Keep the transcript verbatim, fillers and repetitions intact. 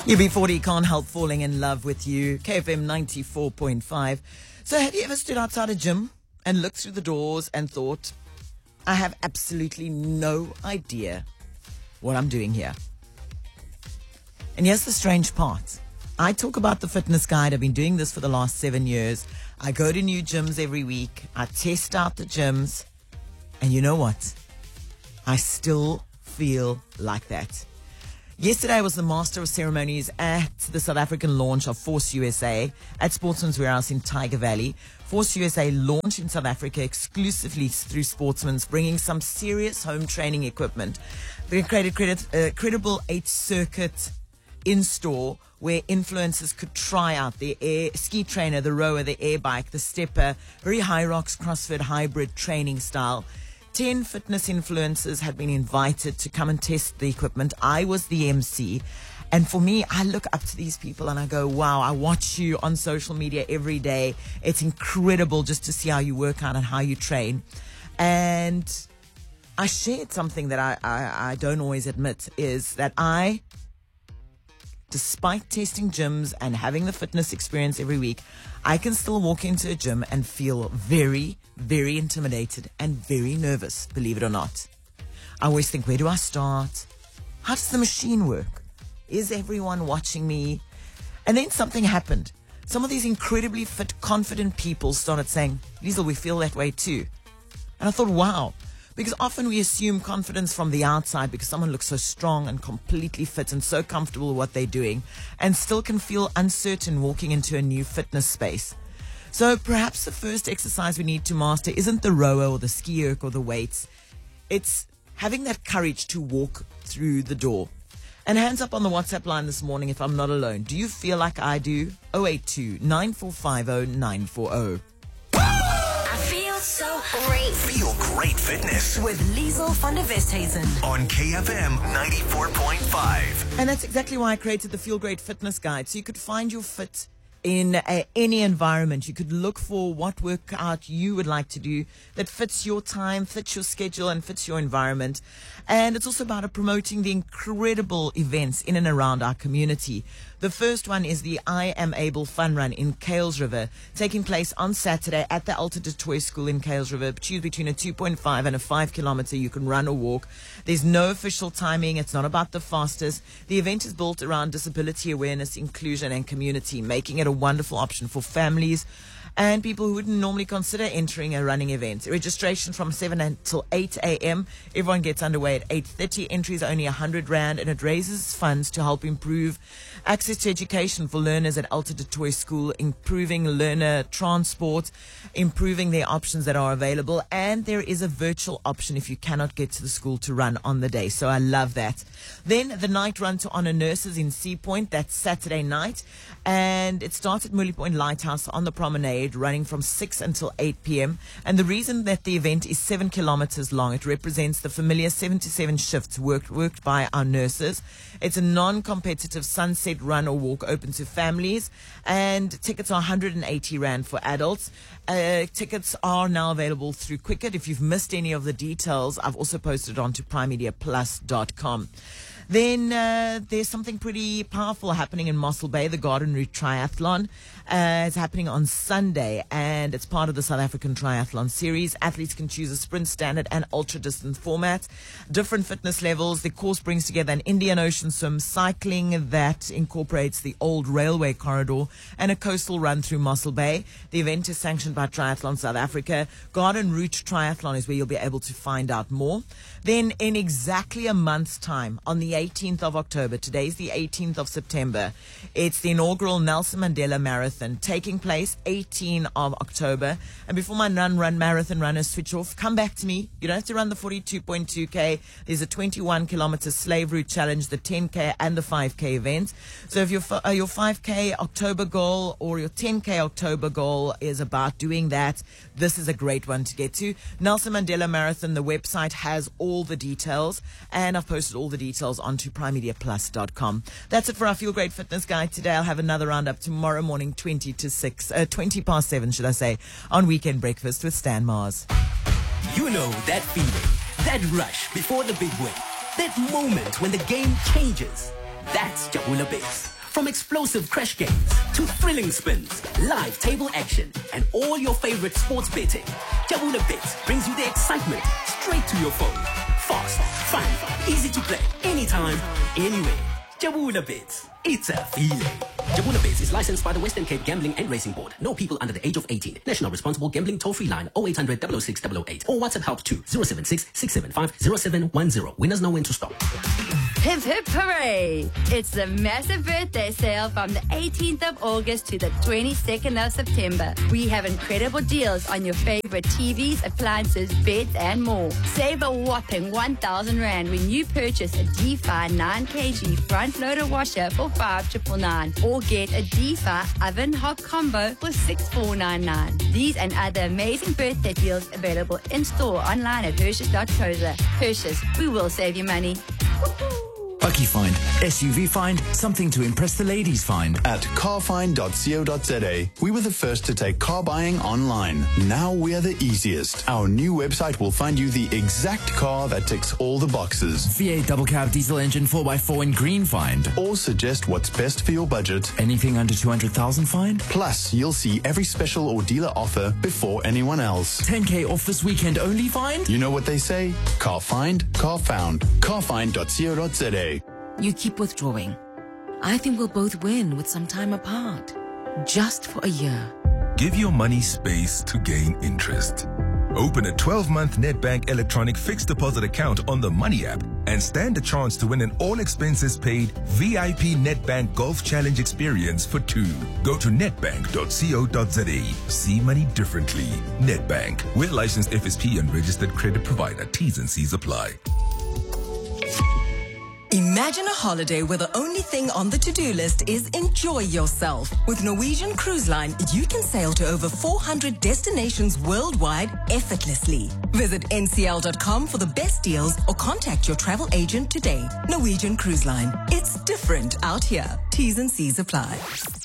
U B forty can't help falling in love with you. K F M ninety-four point five. So have you ever stood outside a gym and looked through the doors and thought, I have absolutely no idea what I'm doing here? And here's the strange part. I talk about the fitness guide. I've been doing this for the last seven years. I go to new gyms every week. I test out the gyms. And you know what? I still feel like that. Yesterday was the master of ceremonies at the South African launch of Force U S A at Sportsman's Warehouse in Tiger Valley. Force U S A launched in South Africa exclusively through Sportsman's, bringing some serious home training equipment. They created a uh, credible eight-circuit in-store where influencers could try out the air, ski trainer, the rower, the air bike, the stepper, very high rocks CrossFit hybrid training style. Ten fitness influencers had been invited to come and test the equipment. I was the M C. And for me, I look up to these people and I go, wow, I watch you on social media every day. It's incredible just to see how you work out and how you train. And I shared something that I, I, I don't always admit, is that I, despite testing gyms and having the fitness experience every week, I can still walk into a gym and feel very, very intimidated and very nervous, believe it or not. I always think, where do I start? How does the machine work? Is everyone watching me? And then something happened. Some of these incredibly fit, confident people started saying, Liesl, we feel that way too. And I thought, wow. Because often we assume confidence from the outside because someone looks so strong and completely fit and so comfortable with what they're doing and still can feel uncertain walking into a new fitness space. So perhaps the first exercise we need to master isn't the rower or the ski erg or the weights. It's having that courage to walk through the door. And hands up on the WhatsApp line this morning if I'm not alone. Do you feel like I do? oh eight two, nine four five oh, nine four oh. So great. Feel great fitness With Liesl van der Westhuizen. on K F M ninety-four point five. And that's exactly why I created the Feel Great Fitness Guide. So you could find your fit in uh, any environment. You could look for what workout you would like to do that fits your time, fits your schedule, and fits your environment. And it's also about promoting the incredible events in and around our community. The first one is the I Am Able Fun Run in Kales River, taking place on Saturday at the Alta de Toy School in Kales River. Choose between a two point five and a five kilometer. You can run or walk. There's no official timing. It's not about the fastest. The event is built around disability awareness, inclusion, and community, making it a wonderful option for families and people who wouldn't normally consider entering a running event. Registration from seven until eight a.m. Everyone gets underway at eight thirty. Entries are only one hundred rand, and it raises funds to help improve access to education for learners at Alta de Toy School, improving learner transport, improving their options that are available, and there is a virtual option if you cannot get to the school to run on the day. So I love that. Then the night run to honor nurses in Sea Point. That's Saturday night, and it starts at Mully Point Lighthouse on the promenade, running from six until eight p.m. And the reason that the event is seven kilometers long, it represents the familiar seventy-seven shifts worked, worked by our nurses. It's a non-competitive sunset run or walk open to families, and tickets are one hundred eighty rand for adults. Uh, tickets are now available through Quicket. If you've missed any of the details, I've also posted it onto prime media plus dot com. Then uh, there's something pretty powerful happening in Mossel Bay, the Garden Route Triathlon. Uh, it's happening on Sunday, and it's part of the South African Triathlon Series. Athletes can choose a sprint, standard, and ultra-distance format. Different fitness levels. The course brings together an Indian Ocean swim, cycling that incorporates the old railway corridor, and a coastal run through Mossel Bay. The event is sanctioned by Triathlon South Africa. Garden Route Triathlon is where you'll be able to find out more. Then in exactly a month's time, on the eighteenth of October, today's the eighteenth of September, it's the inaugural Nelson Mandela Marathon taking place eighteenth of October. And before my run, run marathon runners switch off, come back to me. You don't have to run the forty-two point two K. There's a twenty-one kilometer slave route challenge, the ten K and the five K event. So if your, uh, your five K October goal or your ten K October goal is about doing that, this is a great one to get to. Nelson Mandela Marathon, the website has all the details, and I've posted all the details onto prime media plus dot com. That's it for our Feel Great Fitness Guide today. I'll have another roundup tomorrow morning, twenty to six, uh, twenty past seven, should I say, on Weekend Breakfast with Stan Mars. You know that feeling, that rush before the big win, that moment when the game changes. That's Jabula Bits. From explosive crash games to thrilling spins, live table action, and all your favorite sports betting, Jabula Bits brings you the excitement straight to your phone. Fast, fun, easy to play, anytime, anywhere. Jabula Bits. It's a feeling. Jabula Bits is licensed by the Western Cape Gambling and Racing Board. No people under the age of eighteen. National Responsible Gambling Toll-Free Line oh eight hundred, double oh six, double oh eight or WhatsApp help to zero seven six, six seven five, zero seven one zero. Winners know when to stop. Hip hip hooray! It's the massive birthday sale from the eighteenth of August to the twenty-second of September. We have incredible deals on your favorite T Vs, appliances, beds, and more. Save a whopping one thousand rand when you purchase a D F I nine kilogram front loader washer for five thousand nine hundred or get a D F I oven hob combo for six thousand four hundred ninety-nine. These and other amazing birthday deals available in store online at Hershey's dot co dot za. Hershey's, we will save you money. Woo-hoo. Bucky Find, S U V Find, something to impress the ladies find. At carfind dot co dot za, we were the first to take car buying online. Now we're the easiest. Our new website will find you the exact car that ticks all the boxes. V eight double cab diesel engine four by four in green find. Or suggest what's best for your budget. Anything under two hundred thousand find. Plus, you'll see every special or dealer offer before anyone else. ten K off this weekend only find. You know what they say? Car find, car found. carfind dot co dot za. You keep withdrawing. I think we'll both win with some time apart. Just for a year. Give your money space to gain interest. Open a twelve-month Nedbank electronic fixed deposit account on the Money app and stand a chance to win an all-expenses-paid V I P Nedbank Golf Challenge experience for two. Go to nedbank dot co dot za. See money differently. Nedbank. We're licensed F S P and registered credit provider. T's and C's apply. Imagine a holiday where the only thing on the to-do list is enjoy yourself. With Norwegian Cruise Line, you can sail to over four hundred destinations worldwide effortlessly. Visit N C L dot com for the best deals or contact your travel agent today. Norwegian Cruise Line. It's different out here. T's and C's apply.